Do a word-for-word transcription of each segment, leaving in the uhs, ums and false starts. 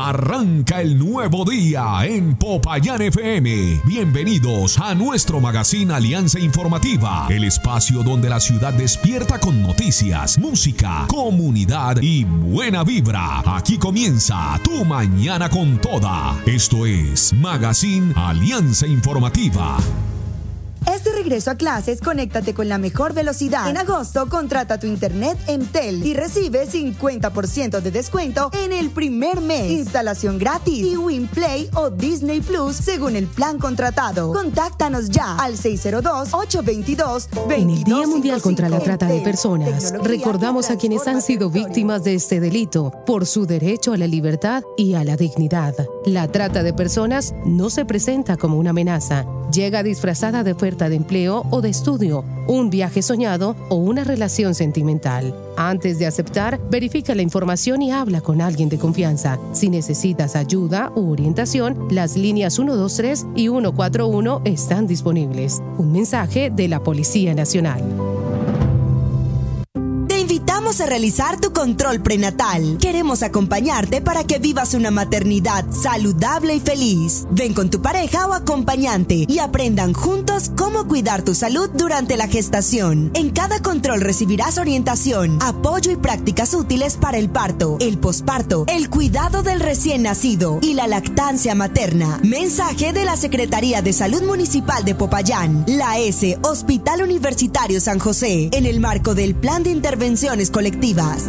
Arranca el nuevo día en Popayán F M. Bienvenidos a nuestro magazine Alianza Informativa, el espacio donde la ciudad despierta con noticias, música, comunidad y buena vibra. Aquí comienza tu mañana con toda. Esto es Magazine Alianza Informativa. Es de regreso a clases, conéctate con la mejor velocidad. En agosto, contrata tu internet Entel y recibe cincuenta por ciento de descuento en el primer mes. Instalación gratis y WinPlay o Disney Plus según el plan contratado. Contáctanos ya al seis cero dos, ocho dos dos, dos dos En el Día Mundial contra la Trata de Entel, Personas, recordamos a quienes han sido víctimas de este delito por su derecho a la libertad y a la dignidad. La trata de personas no se presenta como una amenaza. Llega disfrazada de oferta de empleo o de estudio, un viaje soñado o una relación sentimental. Antes de aceptar, verifica la información y habla con alguien de confianza. Si necesitas ayuda u orientación, las líneas uno dos tres y uno cuatro uno están disponibles. Un mensaje de la Policía Nacional. Invitamos a realizar tu control prenatal. Queremos acompañarte para que vivas una maternidad saludable y feliz. Ven con tu pareja o acompañante y aprendan juntos cómo cuidar tu salud durante la gestación. En cada control recibirás orientación, apoyo y prácticas útiles para el parto, el posparto, el cuidado del recién nacido y la lactancia materna. Mensaje de la Secretaría de Salud Municipal de Popayán, la S, Hospital Universitario San José, en el marco del Plan de Intervenciones Colectivas.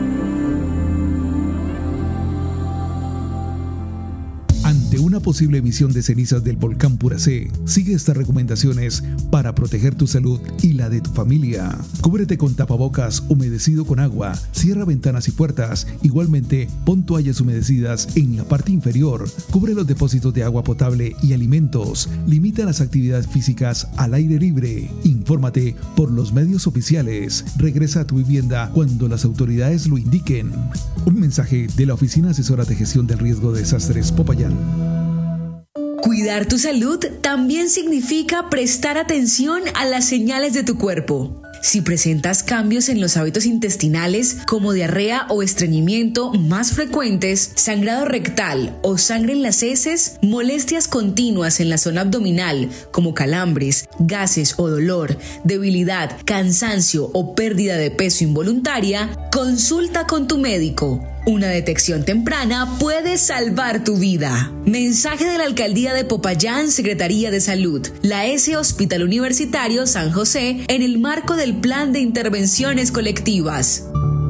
Ante una posible emisión de cenizas del volcán Puracé, sigue estas recomendaciones para proteger tu salud y la de tu familia. Cúbrete con tapabocas humedecido con agua, cierra ventanas y puertas. Igualmente, pon toallas humedecidas en la parte inferior. Cubre los depósitos de agua potable y alimentos. Limita las actividades físicas al aire libre. Infórmate por los medios oficiales. Regresa a tu vivienda cuando las autoridades lo indiquen. Un mensaje de la Oficina Asesora de Gestión del Riesgo de Desastres Popayán. Cuidar tu salud también significa prestar atención a las señales de tu cuerpo. Si presentas cambios en los hábitos intestinales como diarrea o estreñimiento más frecuentes, sangrado rectal o sangre en las heces, molestias continuas en la zona abdominal como calambres, gases o dolor, debilidad, cansancio o pérdida de peso involuntaria, consulta con tu médico. Una detección temprana puede salvar tu vida. Mensaje de la Alcaldía de Popayán, Secretaría de Salud, la S Hospital Universitario San José, en el marco del Plan de Intervenciones Colectivas.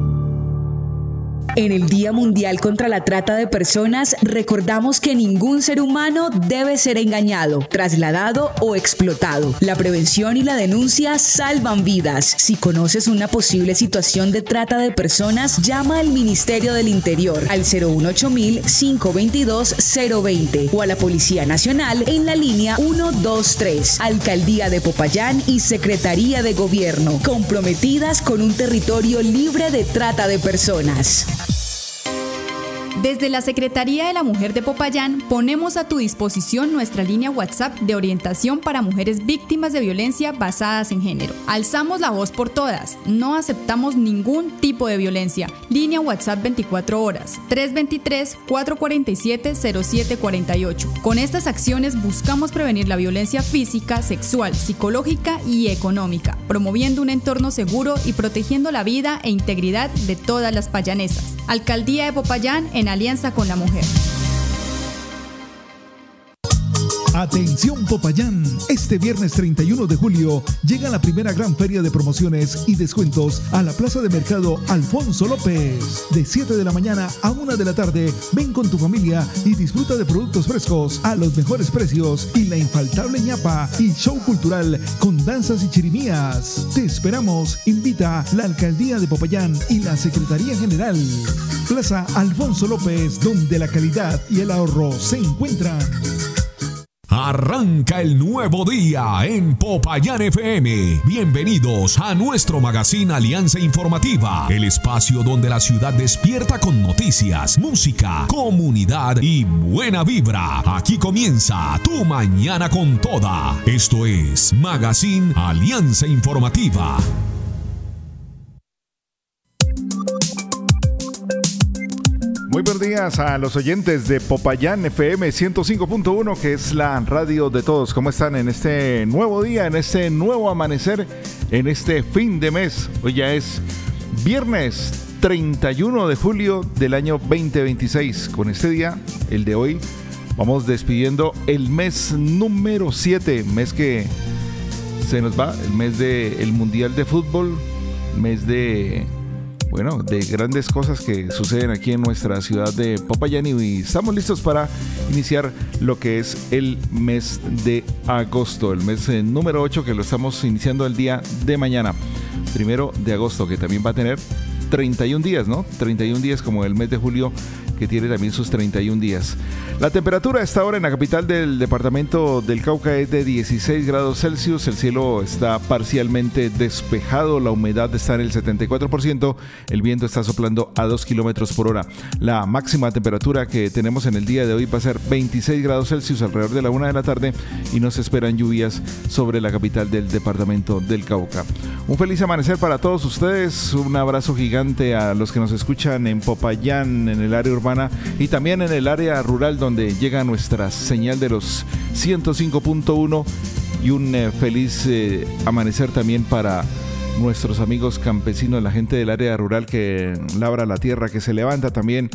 En el Día Mundial contra la Trata de Personas, recordamos que ningún ser humano debe ser engañado, trasladado o explotado. La prevención y la denuncia salvan vidas. Si conoces una posible situación de trata de personas, llama al Ministerio del Interior al cero uno ocho mil, cinco dos dos, cero dos cero o a la Policía Nacional en la línea uno dos tres. Alcaldía de Popayán y Secretaría de Gobierno, comprometidas con un territorio libre de trata de personas. Desde la Secretaría de la Mujer de Popayán ponemos a tu disposición nuestra línea WhatsApp de orientación para mujeres víctimas de violencia basadas en género. Alzamos la voz por todas, no aceptamos ningún tipo de violencia. Línea WhatsApp veinticuatro horas, tres dos tres, cuatro cuatro siete, cero siete cuatro ocho. Con estas acciones buscamos prevenir la violencia física, sexual, psicológica y económica, promoviendo un entorno seguro y protegiendo la vida e integridad de todas las payanesas. Alcaldía de Popayán en alianza con la mujer. Atención Popayán, este viernes treinta y uno de julio llega la primera gran feria de promociones y descuentos a la Plaza de Mercado Alfonso López. De siete de la mañana a una de la tarde, ven con tu familia y disfruta de productos frescos a los mejores precios y la infaltable ñapa y show cultural con danzas y chirimías. Te esperamos, invita la Alcaldía de Popayán y la Secretaría General. Plaza Alfonso López, donde la calidad y el ahorro se encuentran. Arranca el nuevo día en Popayán F M. Bienvenidos a nuestro magazine Alianza Informativa, el espacio donde la ciudad despierta con noticias, música, comunidad y buena vibra. Aquí comienza tu mañana con toda. Esto es Magazine Alianza Informativa. Muy buenos días a los oyentes de Popayán F M ciento cinco punto uno, que es la radio de todos. ¿Cómo están en este nuevo día, en este nuevo amanecer, en este fin de mes? Hoy ya es viernes treinta y uno de julio del año veinte veintiséis. Con este día, el de hoy, vamos despidiendo el mes número siete, mes que se nos va, el mes del Mundial de Fútbol, mes de... Bueno, de grandes cosas que suceden aquí en nuestra ciudad de Popayán, y estamos listos para iniciar lo que es el mes de agosto, el mes eh, número ocho, que lo estamos iniciando el día de mañana, primero de agosto, que también va a tener treinta y un días, ¿no? treinta y un días como el mes de julio, que tiene también sus treinta y un días. La temperatura a esta hora en la capital del departamento del Cauca es de dieciséis grados Celsius, el cielo está parcialmente despejado, la humedad está en el setenta y cuatro por ciento, el viento está soplando a dos kilómetros por hora. La máxima temperatura que tenemos en el día de hoy va a ser veintiséis grados Celsius alrededor de la una de la tarde, y no se esperan lluvias sobre la capital del departamento del Cauca. Un feliz amanecer para todos ustedes, un abrazo gigante a los que nos escuchan en Popayán, en el área urbana y también en el área rural, donde llega nuestra señal de los ciento cinco punto uno, y un eh, feliz eh, amanecer también para nuestros amigos campesinos, la gente del área rural que labra la tierra, que se levanta también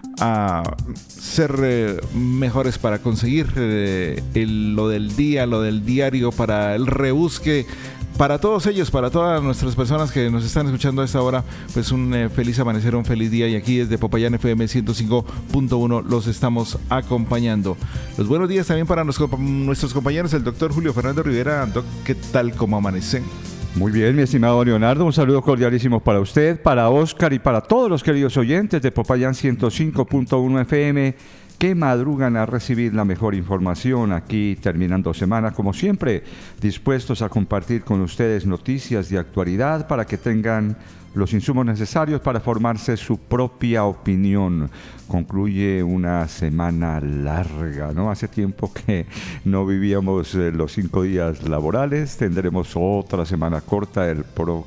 a ser eh, mejores para conseguir eh, el, lo del día, lo del diario, para el rebusque. Para todos ellos, para todas nuestras personas que nos están escuchando a esta hora, pues un eh, feliz amanecer, un feliz día, y aquí desde Popayán F M ciento cinco punto uno los estamos acompañando. Los buenos días también para nos, nuestros compañeros, el doctor Julio Fernando Rivera. Doc, ¿qué tal? ¿Cómo amanecen? Muy bien, mi estimado Leonardo, un saludo cordialísimo para usted, para Oscar y para todos los queridos oyentes de Popayán ciento cinco punto uno F M, que madrugan a recibir la mejor información aquí terminando semana, como siempre, dispuestos a compartir con ustedes noticias de actualidad para que tengan los insumos necesarios para formarse su propia opinión. Concluye una semana larga, ¿no? Hace tiempo que no vivíamos eh, los cinco días laborales. Tendremos otra semana corta el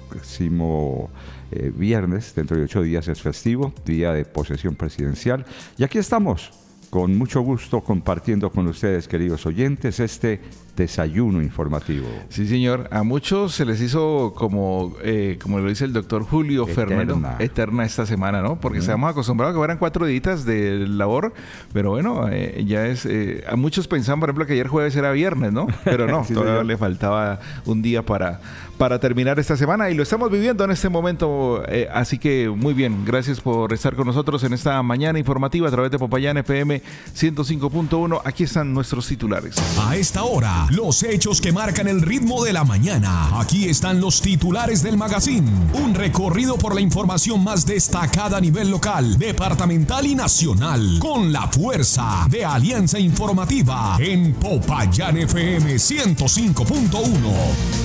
próximo eh, viernes. Dentro de ocho días es festivo, día de posesión presidencial. Y aquí estamos, con mucho gusto, compartiendo con ustedes, queridos oyentes, este desayuno informativo. Sí, señor. A muchos se les hizo, como eh, como lo dice el doctor Julio Eterna. Fernando, eterna esta semana, ¿no? Porque Mm. estamos acostumbrados a que fueran cuatro días de labor, pero bueno, eh, ya es... Eh, a muchos pensaban, por ejemplo, que ayer jueves era viernes, ¿no? Pero no, Sí, todavía señor. le faltaba un día para, para terminar esta semana, y lo estamos viviendo en este momento. Eh, así que muy bien, gracias por estar con nosotros en esta mañana informativa a través de Popayán F M ciento cinco punto uno. Aquí están nuestros titulares. A esta hora, los hechos que marcan el ritmo de la mañana. Aquí están los titulares del magazine. Un recorrido por la información más destacada a nivel local, departamental y nacional, con la fuerza de Alianza Informativa en Popayán F M ciento cinco punto uno.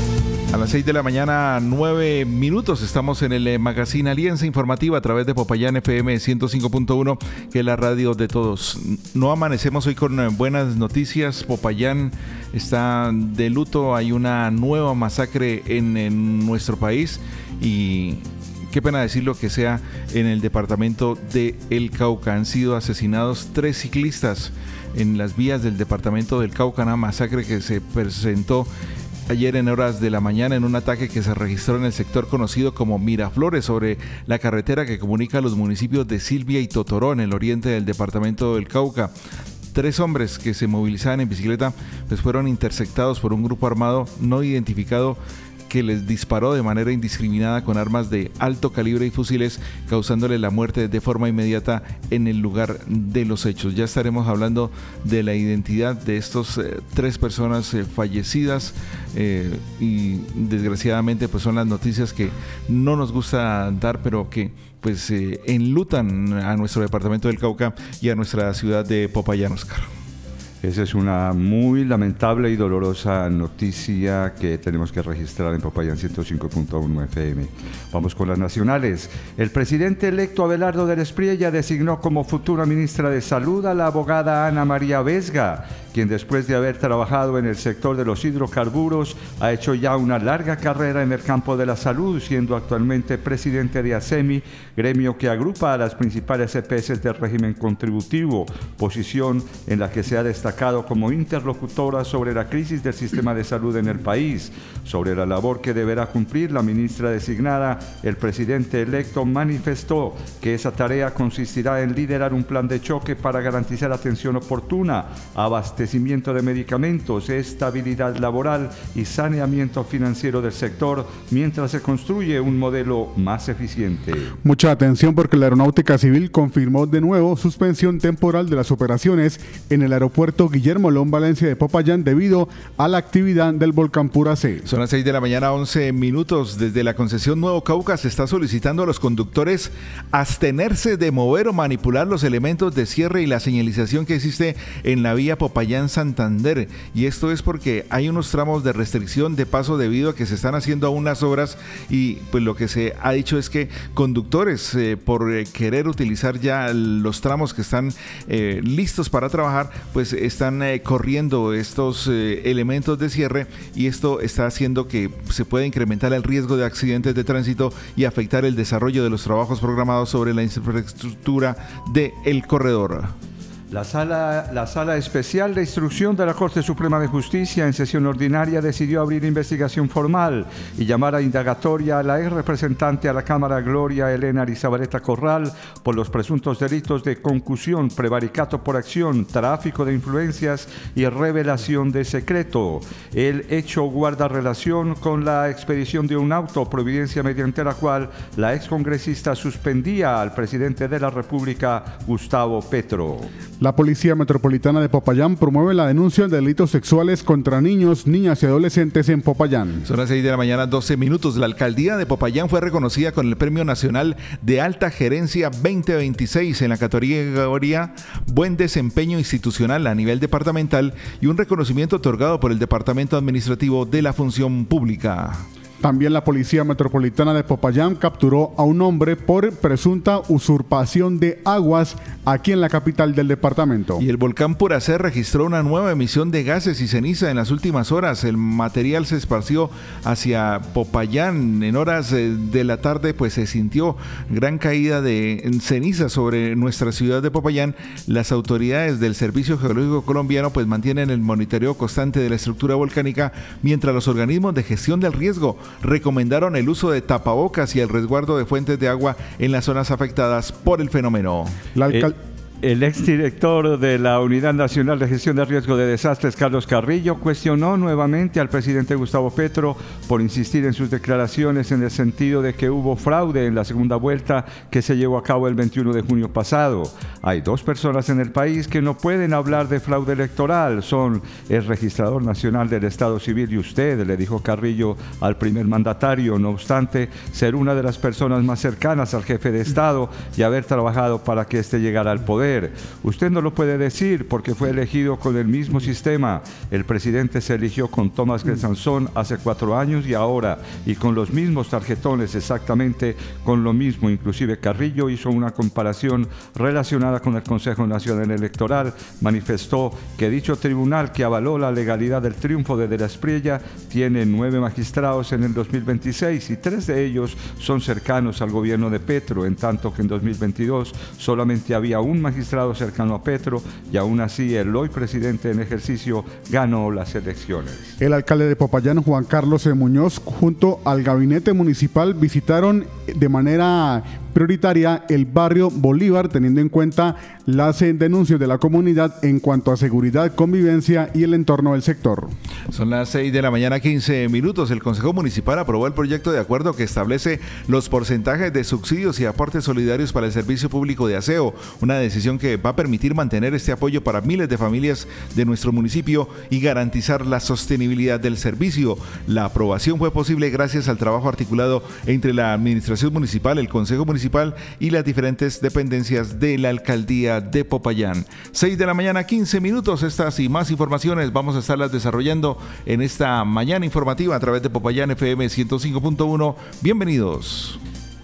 A las seis de la mañana, nueve minutos, estamos en el eh, magazine Alianza Informativa a través de Popayán F M ciento cinco punto uno, que es la radio de todos. No amanecemos hoy con eh, buenas noticias. Popayán está de luto, hay una nueva masacre en, en nuestro país, y qué pena decirlo que sea en el departamento de El Cauca. Han sido asesinados tres ciclistas en las vías del departamento del Cauca, una masacre que se presentó ayer en horas de la mañana en un ataque que se registró en el sector conocido como Miraflores, sobre la carretera que comunica los municipios de Silvia y Totoró, en el oriente del departamento del Cauca. Tres hombres que se movilizaban en bicicleta pues fueron interceptados por un grupo armado no identificado, que les disparó de manera indiscriminada con armas de alto calibre y fusiles, causándole la muerte de forma inmediata en el lugar de los hechos. Ya estaremos hablando de la identidad de estos eh, tres personas eh, fallecidas, eh, y desgraciadamente pues son las noticias que no nos gusta dar, pero que pues eh, enlutan a nuestro departamento del Cauca y a nuestra ciudad de Popayán, Oscar. Esa es una muy lamentable y dolorosa noticia que tenemos que registrar en Popayán ciento cinco punto uno F M. Vamos con las nacionales. El presidente electo Abelardo del Espriella designó como futura ministra de Salud a la abogada Ana María Vesga, quien después de haber trabajado en el sector de los hidrocarburos ha hecho ya una larga carrera en el campo de la salud, siendo actualmente presidente de ASEMI, gremio que agrupa a las principales E P S del régimen contributivo, posición en la que se ha destacado como interlocutora sobre la crisis del sistema de salud en el país. Sobre la labor que deberá cumplir la ministra designada, el presidente electo manifestó que esa tarea consistirá en liderar un plan de choque para garantizar atención oportuna, abastecimiento de medicamentos, estabilidad laboral y saneamiento financiero del sector, mientras se construye un modelo más eficiente. Mucha atención, porque la Aeronáutica Civil confirmó de nuevo suspensión temporal de las operaciones en el aeropuerto Guillermo León Valencia de Popayán debido a la actividad del volcán Pura C. Son las seis de la mañana, once minutos. Desde la concesión Nuevo Cauca se está solicitando a los conductores abstenerse de mover o manipular los elementos de cierre y la señalización que existe en la vía Popayán-Santander. Y esto es porque hay unos tramos de restricción de paso debido a que se están haciendo unas obras, y pues lo que se ha dicho es que conductores eh, por eh, querer utilizar ya los tramos que están eh, listos para trabajar, pues están eh, corriendo estos eh, elementos de cierre, y esto está haciendo que se pueda incrementar el riesgo de accidentes de tránsito y afectar el desarrollo de los trabajos programados sobre la infraestructura del corredor. La sala, la Sala Especial de Instrucción de la Corte Suprema de Justicia en sesión ordinaria decidió abrir investigación formal y llamar a indagatoria a la ex representante a la Cámara Gloria Elena Arizabaleta Corral por los presuntos delitos de concusión, prevaricato por acción, tráfico de influencias y revelación de secreto. El hecho guarda relación con la expedición de un auto, providencia mediante la cual la excongresista suspendía al presidente de la República, Gustavo Petro. La Policía Metropolitana de Popayán promueve la denuncia de delitos sexuales contra niños, niñas y adolescentes en Popayán. Son las seis de la mañana, doce minutos. La alcaldía de Popayán fue reconocida con el Premio Nacional de Alta Gerencia veinte veintiséis en la categoría Buen Desempeño Institucional a nivel departamental, y un reconocimiento otorgado por el Departamento Administrativo de la Función Pública. También la Policía Metropolitana de Popayán capturó a un hombre por presunta usurpación de aguas aquí en la capital del departamento. Y el volcán Pura C registró una nueva emisión de gases y ceniza en las últimas horas. El material se esparció hacia Popayán. En horas de la tarde pues se sintió gran caída de ceniza sobre nuestra ciudad de Popayán. Las autoridades del Servicio Geológico Colombiano pues mantienen el monitoreo constante de la estructura volcánica, mientras los organismos de gestión del riesgo recomendaron el uso de tapabocas y el resguardo de fuentes de agua en las zonas afectadas por el fenómeno. La alcal- eh. El exdirector de la Unidad Nacional de Gestión de Riesgo de Desastres, Carlos Carrillo, cuestionó nuevamente al presidente Gustavo Petro por insistir en sus declaraciones en el sentido de que hubo fraude en la segunda vuelta que se llevó a cabo el veintiuno de junio pasado. Hay dos personas en el país que no pueden hablar de fraude electoral, son el registrador nacional del Estado Civil y usted, le dijo Carrillo al primer mandatario, no obstante ser una de las personas más cercanas al jefe de Estado y haber trabajado para que éste llegara al poder. Usted no lo puede decir porque fue elegido con el mismo sistema. El presidente se eligió con Tomás Grezanzón hace cuatro años y ahora, y con los mismos tarjetones, exactamente con lo mismo. Inclusive Carrillo hizo una comparación relacionada con el Consejo Nacional Electoral. Manifestó que dicho tribunal que avaló la legalidad del triunfo de De la Espriella tiene nueve magistrados en el dos mil veintiséis y tres de ellos son cercanos al gobierno de Petro, en tanto que en dos mil veintidós solamente había un magistrado magistrado cercano a Petro, y aún así el hoy presidente en ejercicio ganó las elecciones. El alcalde de Popayán, Juan Carlos E. Muñoz, junto al gabinete municipal visitaron de manera prioritaria el barrio Bolívar, teniendo en cuenta las denuncias de la comunidad en cuanto a seguridad, convivencia y el entorno del sector. Son las seis de la mañana, quince minutos. El Consejo Municipal aprobó el proyecto de acuerdo que establece los porcentajes de subsidios y aportes solidarios para el servicio público de aseo, una decisión que va a permitir mantener este apoyo para miles de familias de nuestro municipio y garantizar la sostenibilidad del servicio. La aprobación fue posible gracias al trabajo articulado entre la Administración Municipal, el Consejo Municipal municipal y las diferentes dependencias de la alcaldía de Popayán. seis de la mañana, quince minutos. Estas y más informaciones vamos a estarlas desarrollando en esta mañana informativa a través de Popayán F M ciento cinco punto uno. Bienvenidos.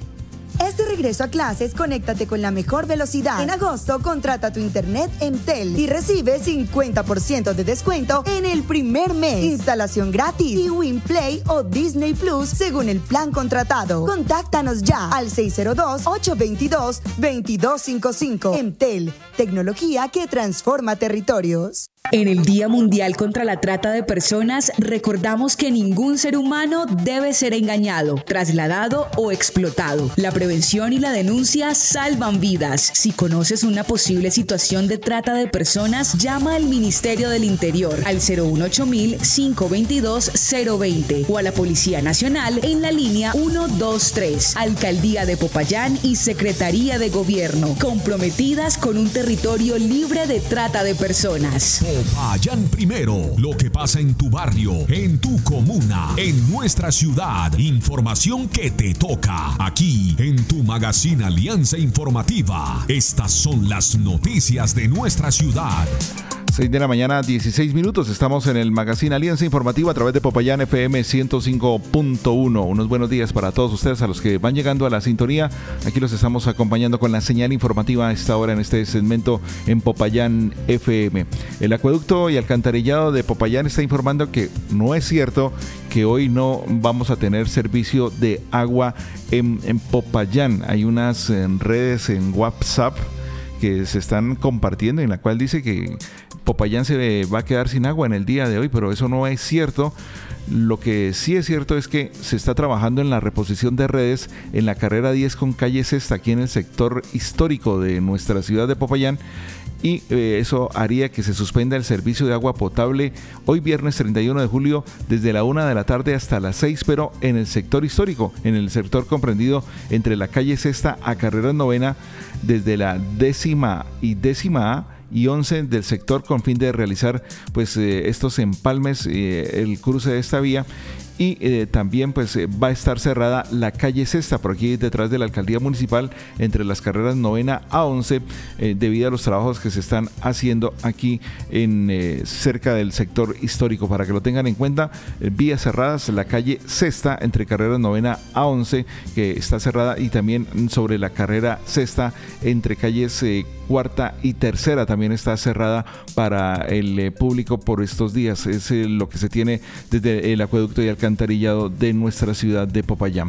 Es tu regreso a clases, conéctate con la mejor velocidad. En agosto, contrata tu internet Entel y recibe cincuenta por ciento de descuento en el primer mes. Instalación gratis y WinPlay o Disney Plus según el plan contratado. Contáctanos ya al seis cero dos, ocho dos dos, dos dos cinco cinco. Entel, tecnología que transforma territorios. En el Día Mundial contra la Trata de Personas, recordamos que ningún ser humano debe ser engañado, trasladado o explotado. La prevención y la denuncia salvan vidas. Si conoces una posible situación de trata de personas, llama al Ministerio del Interior al cero uno ocho mil, cinco dos dos, cero dos cero o a la Policía Nacional en la línea uno dos tres. Alcaldía de Popayán y Secretaría de Gobierno, comprometidas con un territorio libre de trata de personas. Popayán primero, lo que pasa en tu barrio, en tu comuna, en nuestra ciudad. Información que te toca aquí en tu magazine Alianza Informativa. Estas son las noticias de nuestra ciudad. seis de la mañana, dieciséis minutos. Estamos en el magazine Alianza Informativa a través de Popayán F M ciento cinco punto uno. Unos buenos días para todos ustedes, a los que van llegando a la sintonía. Aquí los estamos acompañando con la señal informativa a esta hora en este segmento en Popayán F M. El acueducto y alcantarillado de Popayán está informando que no es cierto que hoy no vamos a tener servicio de agua en, en Popayán. Hay unas en redes en WhatsApp que se están compartiendo en la cual dice que Popayán se va a quedar sin agua en el día de hoy, pero eso no es cierto. Lo que sí es cierto es que se está trabajando en la reposición de redes en la carrera diez con calle Sexta, aquí en el sector histórico de nuestra ciudad de Popayán, y eh, eso haría que se suspenda el servicio de agua potable hoy viernes treinta y uno de julio desde la una de la tarde hasta las seis, pero en el sector histórico, en el sector comprendido entre la calle Sexta a carrera novena, desde la décima y décima A y once del sector, con fin de realizar pues eh, estos empalmes, eh, el cruce de esta vía. Y eh, también pues eh, va a estar cerrada la calle Sexta por aquí detrás de la alcaldía municipal entre las carreras novena a once eh, debido a los trabajos que se están haciendo aquí en eh, cerca del sector histórico. Para que lo tengan en cuenta, eh, vías cerradas, la calle Sexta entre carreras novena a once que está cerrada, y también sobre la carrera Sexta entre calles eh, cuarta y tercera también está cerrada para el eh, público por estos días. Es eh, lo que se tiene desde el acueducto y alcantarillado de nuestra ciudad de Popayán.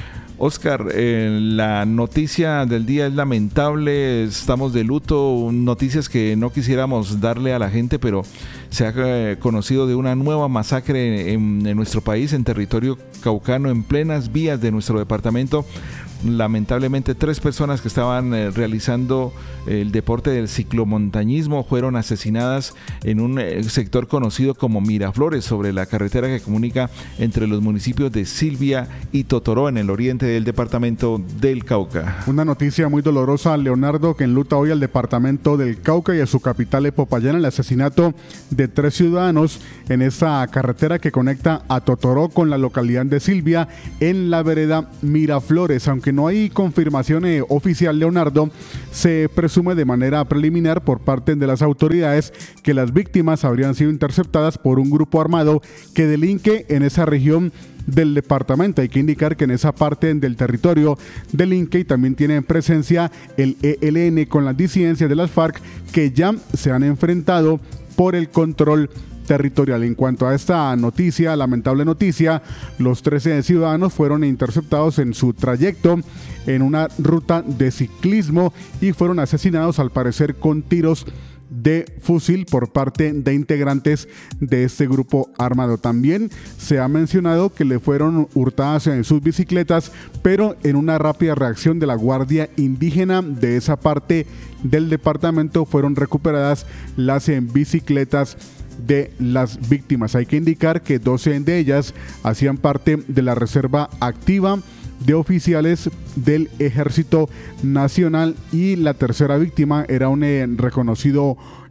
Oscar, eh, la noticia del día es lamentable, estamos de luto, noticias que no quisiéramos darle a la gente, pero se ha eh, conocido de una nueva masacre en, en nuestro país, en territorio caucano, en plenas vías de nuestro departamento. Lamentablemente, tres personas que estaban eh, realizando el deporte del ciclomontañismo fueron asesinadas en un eh, sector conocido como Miraflores, sobre la carretera que comunica entre los municipios de Silvia y Totoró, en el oriente del departamento del Cauca. Una noticia muy dolorosa, Leonardo, que enluta hoy al departamento del Cauca y a su capital, Popayán, el asesinato de tres ciudadanos en esta carretera que conecta a Totoró con la localidad de Silvia, en la vereda Miraflores. Aunque no hay confirmación eh, oficial, Leonardo, se presume de manera preliminar por parte de las autoridades que las víctimas habrían sido interceptadas por un grupo armado que delinque en esa región del departamento. Hay que indicar que en esa parte del territorio delinque y también tiene presencia el E L N con las disidencias de las FARC, que ya se han enfrentado por el control territorial. En cuanto a esta noticia, lamentable noticia, los trece ciudadanos fueron interceptados en su trayecto en una ruta de ciclismo y fueron asesinados, al parecer con tiros de fusil por parte de integrantes de este grupo armado. También se ha mencionado que le fueron hurtadas en sus bicicletas, pero en una rápida reacción de la Guardia Indígena de esa parte del departamento fueron recuperadas las bicicletas de las víctimas. Hay que indicar que doce de ellas hacían parte de la reserva activa de oficiales del Ejército Nacional y la tercera víctima era un eh, reconocido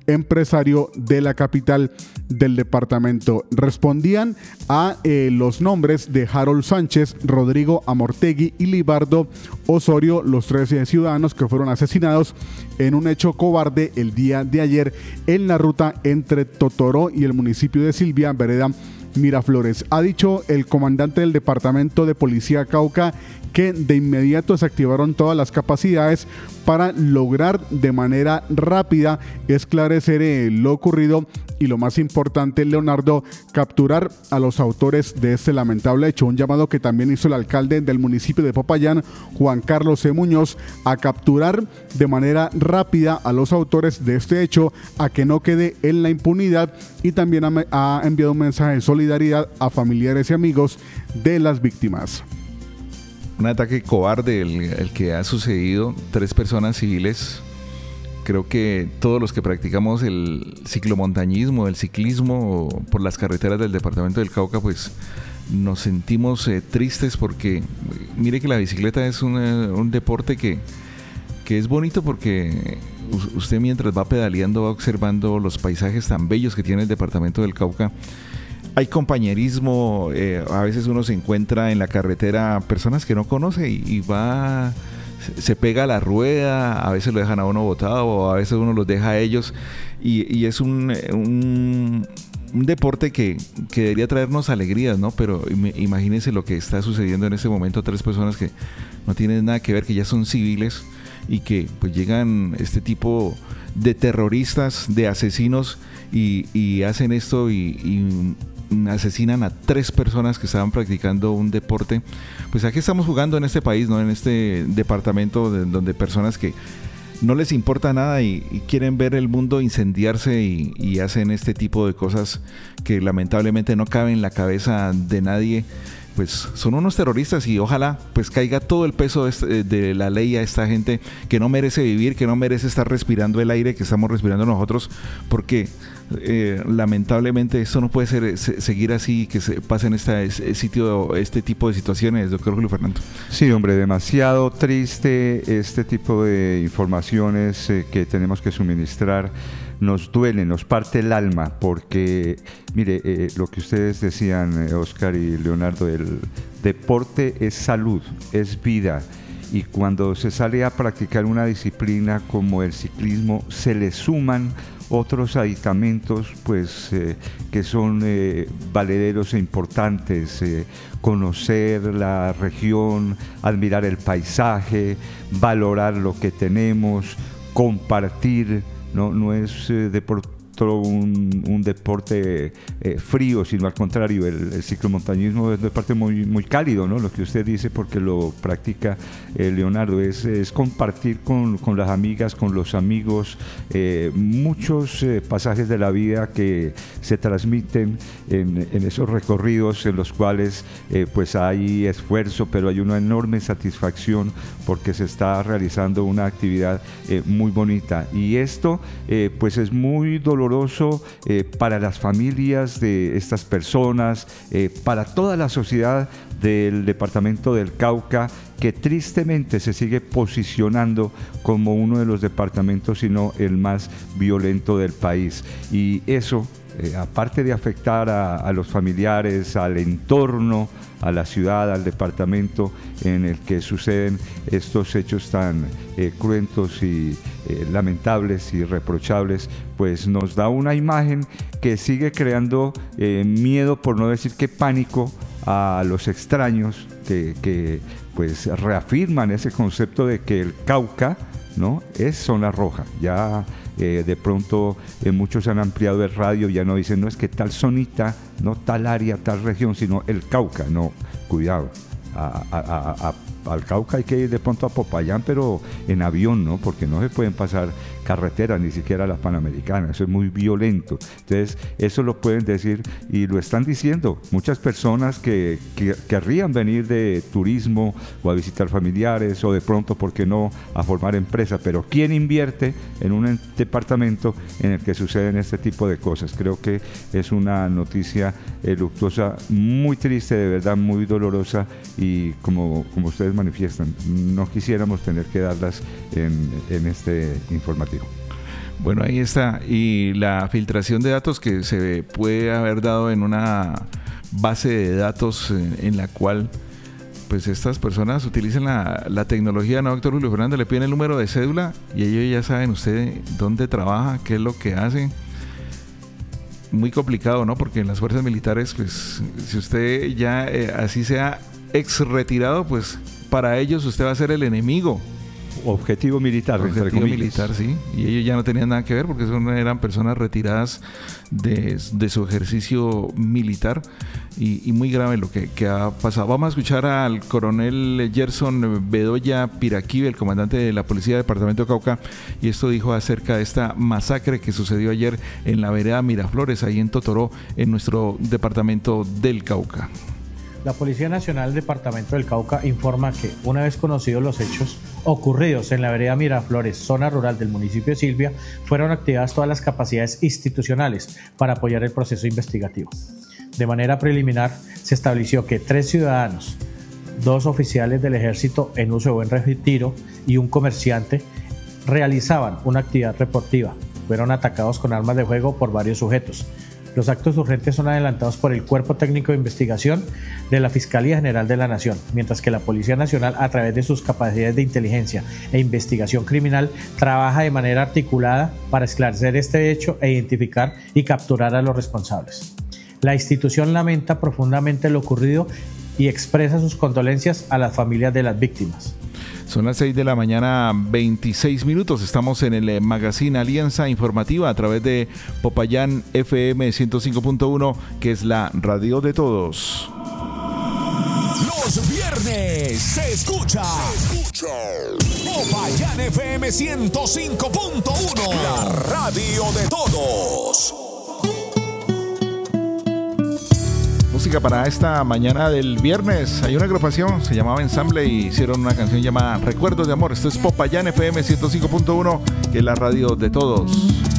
empresario de la capital del departamento. Respondían a eh, los nombres de Harold Sánchez, Rodrigo Amortegui y Libardo Osorio, los tres eh, ciudadanos que fueron asesinados en un hecho cobarde el día de ayer en la ruta entre Totoró y el municipio de Silvia, vereda Miraflores. Ha dicho el comandante del departamento de policía Cauca que de inmediato se activaron todas las capacidades para lograr de manera rápida esclarecer eh, lo ocurrido y, lo más importante, Leonardo, capturar a los autores de este lamentable hecho. Un llamado que también hizo el alcalde del municipio de Popayán, Juan Carlos C. Muñoz, a capturar de manera rápida a los autores de este hecho, a que no quede en la impunidad, y también ha, ha enviado un mensaje de solidaridad a familiares y amigos de las víctimas. Un ataque cobarde el, el que ha sucedido, tres personas civiles. Creo que todos los que practicamos el ciclomontañismo, el ciclismo por las carreteras del departamento del Cauca, pues nos sentimos eh, tristes porque mire que la bicicleta es un, un deporte que, que es bonito porque usted mientras va pedaleando va observando los paisajes tan bellos que tiene el departamento del Cauca. Hay compañerismo, eh, a veces uno se encuentra en la carretera personas que no conoce y, y va, se pega a la rueda, a veces lo dejan a uno botado o a veces uno los deja a ellos, y, y es un, un, un deporte que, que debería traernos alegrías, ¿no? Pero imagínense lo que está sucediendo en este momento, tres personas que no tienen nada que ver, que ya son civiles y que pues llegan este tipo de terroristas, de asesinos y, y hacen esto y... y asesinan a tres personas que estaban practicando un deporte. Pues aquí estamos jugando en este país, ¿no? En este departamento de, donde personas que no les importa nada y, y quieren ver el mundo incendiarse y, y hacen este tipo de cosas que lamentablemente no caben en la cabeza de nadie. Pues son unos terroristas y ojalá pues caiga todo el peso de, de la ley a esta gente que no merece vivir, que no merece estar respirando el aire que estamos respirando nosotros, porque eh, lamentablemente esto no puede ser se, seguir así, que se pasen este sitio, este tipo de situaciones, doctor Julio Fernando. Sí, hombre, demasiado triste este tipo de informaciones eh, que tenemos que suministrar. Nos duele, nos parte el alma, porque, mire, eh, lo que ustedes decían, eh, Oscar y Leonardo, el deporte es salud, es vida, y cuando se sale a practicar una disciplina como el ciclismo, se le suman otros aditamentos pues, eh, que son eh, valederos e importantes, eh, conocer la región, admirar el paisaje, valorar lo que tenemos, compartir. No, no es eh, deporte un, un deporte eh, frío, sino al contrario, el, el ciclomontañismo es un deporte muy, muy cálido, ¿no? Lo que usted dice, porque lo practica eh, Leonardo, es, es compartir con, con las amigas, con los amigos, eh, muchos eh, pasajes de la vida que se transmiten en, en esos recorridos en los cuales eh, pues hay esfuerzo, pero hay una enorme satisfacción porque se está realizando una actividad eh, muy bonita, y esto eh, pues es muy doloroso Eh, para las familias de estas personas, eh, para toda la sociedad del departamento del Cauca, que tristemente se sigue posicionando como uno de los departamentos, si no el más violento del país. Y eso, eh, aparte de afectar a, a los familiares, al entorno, a la ciudad, al departamento en el que suceden estos hechos tan eh, cruentos y eh, lamentables y reprochables, pues nos da una imagen que sigue creando eh, miedo, por no decir que pánico, a los extraños que, que pues reafirman ese concepto de que el Cauca, ¿no?, es zona roja. Ya eh, de pronto eh, muchos han ampliado el radio, ya no dicen, no es que tal zonita, no tal área, tal región, sino el Cauca. No, cuidado, a, a, a, a, al Cauca hay que ir de pronto a Popayán, pero en avión, ¿no?, porque no se pueden pasar carreteras, ni siquiera la Panamericana, eso es muy violento. Entonces, eso lo pueden decir y lo están diciendo muchas personas que, que querrían venir de turismo o a visitar familiares o de pronto, ¿por qué no?, a formar empresa, pero ¿quién invierte en un departamento en el que suceden este tipo de cosas? Creo que es una noticia eh, luctuosa, muy triste, de verdad, muy dolorosa, y como, como ustedes manifiestan, no quisiéramos tener que darlas en, en este informativo. Bueno, ahí está. Y la filtración de datos que se puede haber dado en una base de datos en, en la cual pues estas personas utilizan la, la tecnología, ¿no, doctor Julio Fernando? Le piden el número de cédula y ellos ya saben usted dónde trabaja, qué es lo que hace. Muy complicado, ¿no? Porque en las fuerzas militares, pues, si usted ya eh, así sea ex retirado, pues para ellos usted va a ser el enemigo. Objetivo militar, Objetivo militar, sí. Y ellos ya no tenían nada que ver porque son, eran personas retiradas de, de su ejercicio militar. Y, y muy grave lo que, que ha pasado. Vamos a escuchar al coronel Gerson Bedoya Piraquive, el comandante de la Policía del Departamento de Cauca, y esto dijo acerca de esta masacre que sucedió ayer en la vereda Miraflores, ahí en Totoró, en nuestro departamento del Cauca. La Policía Nacional del Departamento del Cauca informa que, una vez conocidos los hechos ocurridos en la vereda Miraflores, zona rural del municipio de Silvia, fueron activadas todas las capacidades institucionales para apoyar el proceso investigativo. De manera preliminar, se estableció que tres ciudadanos, dos oficiales del ejército en uso de buen retiro y un comerciante realizaban una actividad reportiva. Fueron atacados con armas de fuego por varios sujetos. Los actos urgentes son adelantados por el Cuerpo Técnico de Investigación de la Fiscalía General de la Nación, mientras que la Policía Nacional, a través de sus capacidades de inteligencia e investigación criminal, trabaja de manera articulada para esclarecer este hecho e identificar y capturar a los responsables. La institución lamenta profundamente lo ocurrido y expresa sus condolencias a las familias de las víctimas. Son las seis de la mañana, veintiséis minutos. Estamos en el Magazine Alianza Informativa a través de Popayán F M ciento cinco punto uno, que es la radio de todos. Los viernes se escucha, se escucha. Popayán F M ciento cinco punto uno, la radio de todos. Música para esta mañana del viernes. Hay una agrupación, se llamaba Ensamble, y hicieron una canción llamada Recuerdos de Amor. Esto es Popayán F M ciento cinco punto uno, que es la radio de todos.